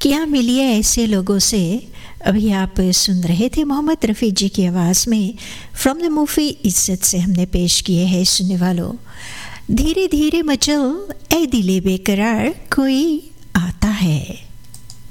क्या मिलिए ऐसे लोगों से। अभी आप सुन रहे थे मोहम्मद रफ़ी जी की आवाज़ में फ्रॉम द मूवी इज्जत से हमने पेश किए हैं सुनने वालों। धीरे धीरे मचल ए दिले बेकरार कोई आता है।